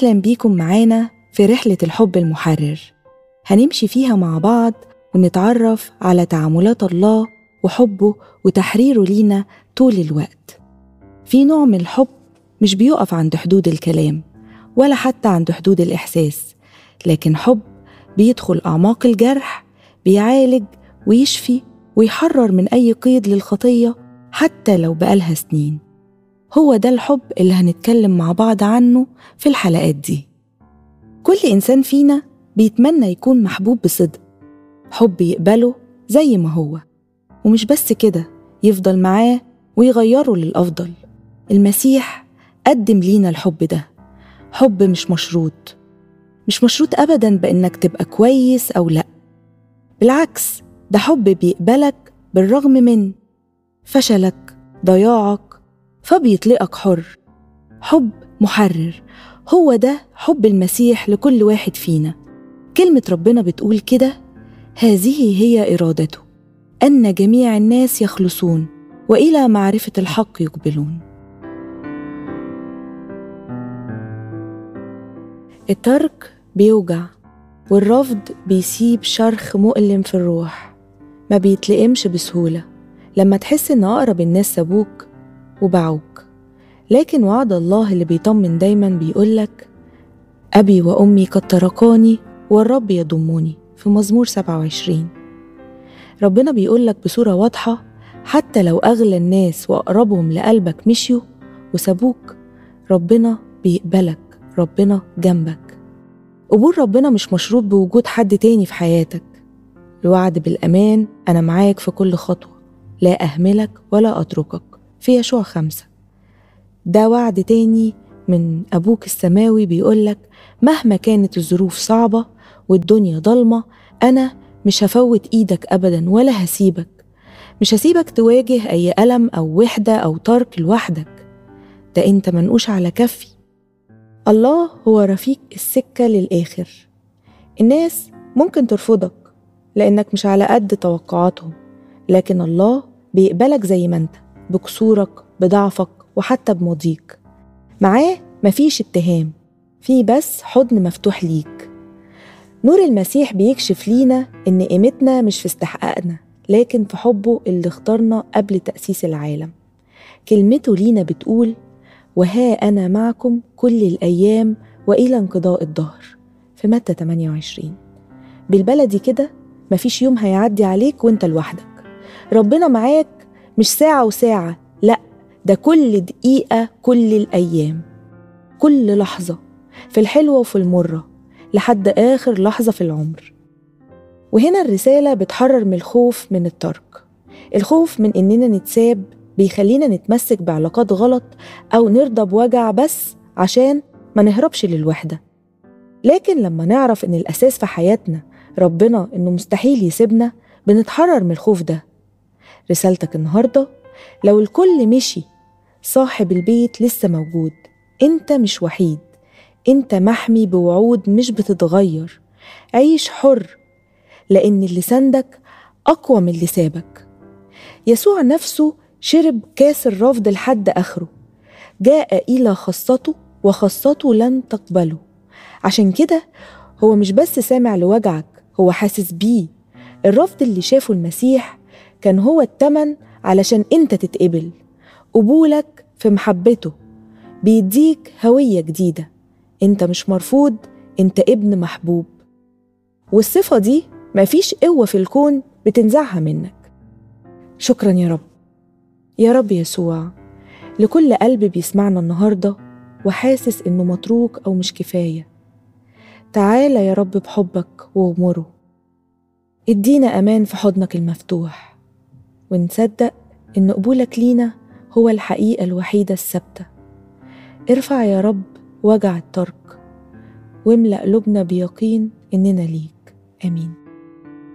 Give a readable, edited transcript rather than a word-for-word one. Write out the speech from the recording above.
أهلا بيكم معانا في رحلة الحب المحرر. هنمشي فيها مع بعض ونتعرف على تعاملات الله وحبه وتحريره لينا طول الوقت. في نوع من الحب مش بيقف عند حدود الكلام ولا حتى عند حدود الإحساس، لكن حب بيدخل أعماق الجرح، بيعالج ويشفي ويحرر من أي قيد للخطية حتى لو بقالها سنين. هو ده الحب اللي هنتكلم مع بعض عنه في الحلقات دي. كل إنسان فينا بيتمنى يكون محبوب بصدق، حب يقبله زي ما هو، ومش بس كده، يفضل معاه ويغيره للأفضل. المسيح قدم لينا الحب ده، حب مش مشروط أبداً بإنك تبقى كويس أو لأ. بالعكس، ده حب بيقبلك بالرغم من فشلك، ضياعك، فبيطلقك حر. حب محرر، هو ده حب المسيح لكل واحد فينا. كلمة ربنا بتقول كده: هذه هي إرادته، أن جميع الناس يخلصون وإلى معرفة الحق يقبلون. الترك بيوجع، والرفض بيسيب شرخ مؤلم في الروح، ما بيتلئمش بسهولة لما تحس إن أقرب الناس سابوك وباعوك. لكن وعد الله اللي بيطمن دايما بيقولك: أبي وأمي قد تركاني والرب يضمني، في مزمور 27. ربنا بيقولك بصورة واضحة: حتى لو أغلى الناس وأقربهم لقلبك مشيوا وسابوك، ربنا بيقبلك، ربنا جنبك. قبول ربنا مش مشروط بوجود حد تاني في حياتك. الوعد بالأمان: أنا معاك في كل خطوة، لا أهملك ولا أتركك، في يشوع 5. ده وعد تاني من أبوك السماوي بيقولك: مهما كانت الظروف صعبة والدنيا ضلمة، أنا مش هفوت إيدك أبدا ولا هسيبك. مش هسيبك تواجه أي ألم أو وحدة أو ترك لوحدك، ده أنت منقوش على كفي. الله هو رفيق السكة للآخر. الناس ممكن ترفضك لأنك مش على قد توقعاتهم، لكن الله بيقبلك زي ما أنت، بكسورك، بضعفك، وحتى بماضيك. معاه مفيش اتهام، في بس حضن مفتوح ليك. نور المسيح بيكشف لينا إن قيمتنا مش في استحقاقنا، لكن في حبه اللي اختارنا قبل تأسيس العالم. كلمته لينا بتقول: وها أنا معكم كل الأيام وإلى انقضاء الدهر، في متى 28. بالبلدي كده، مفيش يوم هيعدي عليك وانت لوحدك. ربنا معاك مش ساعة وساعة، لأ، ده كل دقيقة، كل الأيام، كل لحظة، في الحلوة وفي المرة، لحد آخر لحظة في العمر. وهنا الرسالة بتحرر من الخوف من الترك. الخوف من إننا نتساب بيخلينا نتمسك بعلاقات غلط أو نرضى بوجع بس عشان ما نهربش للوحدة. لكن لما نعرف إن الأساس في حياتنا ربنا، إنه مستحيل يسيبنا، بنتحرر من الخوف ده. رسالتك النهاردة: لو الكل مشي، صاحب البيت لسه موجود. انت مش وحيد، انت محمي بوعود مش بتتغير. عيش حر، لأن اللي سندك أقوى من اللي سابك. يسوع نفسه شرب كاس الرفض لحد آخره، جاء إلى خاصته وخاصته لن تقبله. عشان كده هو مش بس سامع لوجعك، هو حاسس بيه. الرفض اللي شافه المسيح كان هو التمن علشان انت تتقبل. قبولك في محبته بيديك هوية جديدة. انت مش مرفوض، انت ابن محبوب. والصفة دي مفيش قوة في الكون بتنزعها منك. شكرا يا رب. يا رب يسوع، لكل قلب بيسمعنا النهاردة وحاسس إنه متروك أو مش كفاية، تعالى يا رب بحبك وغمره. ادينا أمان في حضنك المفتوح، ونصدق إن قبولك لينا هو الحقيقة الوحيدة الثابتة. ارفع يا رب وجع الترك، واملأ قلوبنا بيقين إننا ليك. آمين.